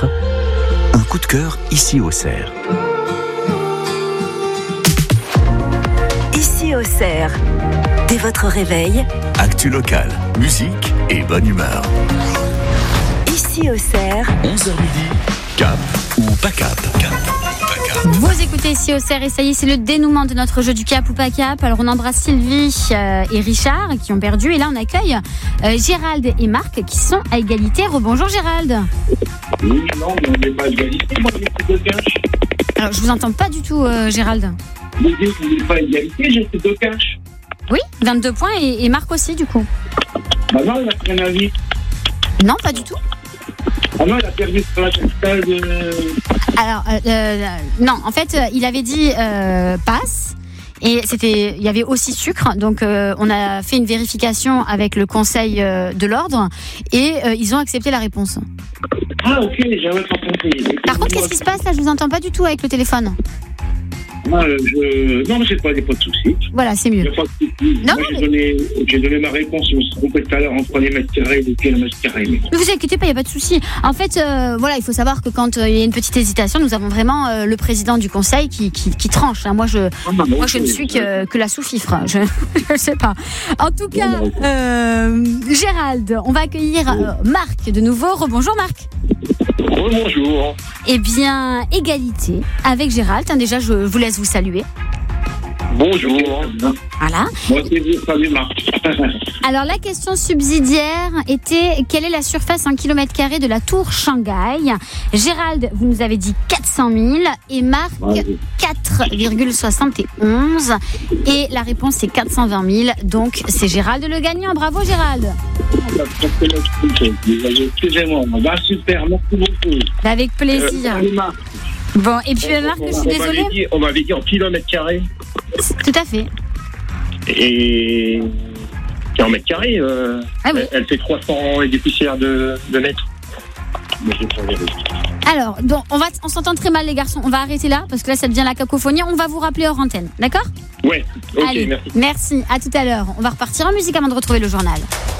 4, un coup de cœur ici au Cerf. Ici au Cerf, dès votre réveil, Actu locale, musique et bonne humeur. Ici au Cerf, 11h midi, cap ou pas cap. Vous écoutez ici au Cerf et ça y est, c'est le dénouement de notre jeu du cap ou pas cap. Alors on embrasse Sylvie et Richard qui ont perdu et là on accueille Gérald et Marc qui sont à égalité. Rebonjour Gérald. Oui, non, mais on n'est pas égalité. Moi, j'ai fait 2 caches. Alors je vous entends pas du tout Gérald. Vous dites qu'on n'est pas égalité, j'ai fait 2 caches. Oui, 22 points et Marc aussi du coup. Bah non, il a pris un avis. Non, pas du tout. Ah non, il a perdu sur la capitale de... Alors non, en fait il avait dit passe. Et il y avait aussi sucre, donc on a fait une vérification avec le conseil de l'ordre et ils ont accepté la réponse. Ah ok, j'avais pas compris. Par contre, qu'est-ce qui se passe là? Je vous entends pas du tout avec le téléphone. Non, non, j'ai pas de soucis. Voilà, c'est Il mieux. n'y a pas de soucis. Non, Moi, j'ai donné ma réponse, je me suis trompé tout à l'heure entre les mètres carrés et les kilomètres carrés. Ne vous inquiétez pas, il n'y a pas de souci. En fait, voilà, il faut savoir que quand il y a une petite hésitation, nous avons vraiment le président du conseil qui tranche. Hein. Moi, je ne suis que la sous-fifre. Je ne sais pas. En tout cas, Gérald, on va accueillir Marc de nouveau. Rebonjour Marc. Bonjour. Eh bien, égalité avec Gérald. Hein, déjà, je vous laisse vous saluer. Bonjour. Voilà. Moi, c'est vous, salut Marc. Alors, la question subsidiaire était quelle est la surface en kilomètres carrés de la tour Shanghai? Gérald, vous nous avez dit 400 000 et Marc 4,71. Et la réponse, c'est 420 000. Donc, c'est Gérald le gagnant. Bravo, Gérald. Excusez-moi. Bah, super, merci beaucoup. Avec plaisir. Salut Marc. Bon, et puis Marc, je suis désolée. On m'avait dit en kilomètres carrés. Tout à fait. Et en mètres carrés, Ah oui. elle fait 300 et des poussières de mètres. Alors, donc, on s'entend très mal les garçons. On va arrêter là parce que là, ça devient la cacophonie. On va vous rappeler hors antenne, d'accord? Ouais, ok, Allez, merci. merci. À tout à l'heure. On va repartir en musique avant de retrouver le journal.